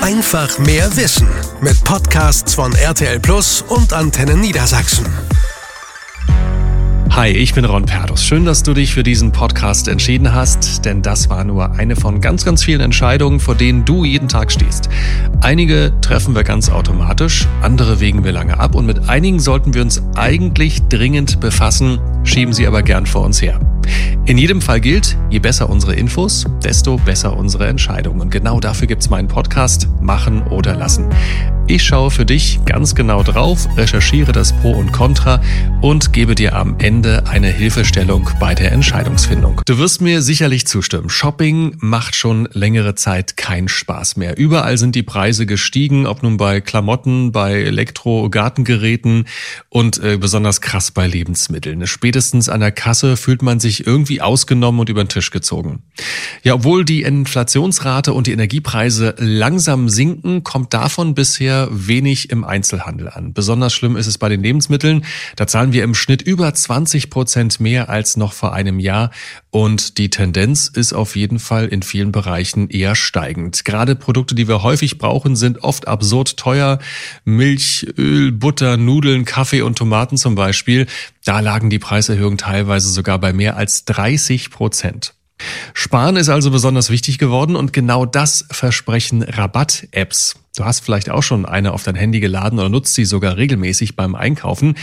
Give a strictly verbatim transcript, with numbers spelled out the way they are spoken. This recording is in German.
Einfach mehr Wissen mit Podcasts von R T L Plus und Antenne Niedersachsen. Hi, ich bin Ron Perdus. Schön, dass du dich für diesen Podcast entschieden hast, denn das war nur eine von ganz, ganz vielen Entscheidungen, vor denen du jeden Tag stehst. Einige treffen wir ganz automatisch, andere wägen wir lange ab und mit einigen sollten wir uns eigentlich dringend befassen, schieben sie aber gern vor uns her. In jedem Fall gilt, je besser unsere Infos, desto besser unsere Entscheidungen. Und genau dafür gibt's meinen Podcast Machen oder Lassen. Ich schaue für dich ganz genau drauf, recherchiere das Pro und Contra und gebe dir am Ende eine Hilfestellung bei der Entscheidungsfindung. Du wirst mir sicherlich zustimmen. Shopping macht schon längere Zeit keinen Spaß mehr. Überall sind die Preise gestiegen, ob nun bei Klamotten, bei Elektro-Gartengeräten und äh, besonders krass bei Lebensmitteln. Spätestens an der Kasse fühlt man sich irgendwie ausgenommen und über den Tisch gezogen. Ja, obwohl die Inflationsrate und die Energiepreise langsam sinken, kommt davon bisher wenig im Einzelhandel an. Besonders schlimm ist es bei den Lebensmitteln. Da zahlen wir im Schnitt über zwanzig Prozent mehr als noch vor einem Jahr und die Tendenz ist auf jeden Fall in vielen Bereichen eher steigend. Gerade Produkte, die wir häufig brauchen, sind oft absurd teuer. Milch, Öl, Butter, Nudeln, Kaffee und Tomaten zum Beispiel. Da lagen die Preiserhöhungen teilweise sogar bei mehr als dreißig Prozent. Sparen ist also besonders wichtig geworden und genau das versprechen Rabatt-Apps. Du hast vielleicht auch schon eine auf dein Handy geladen oder nutzt sie sogar regelmäßig beim Einkaufen.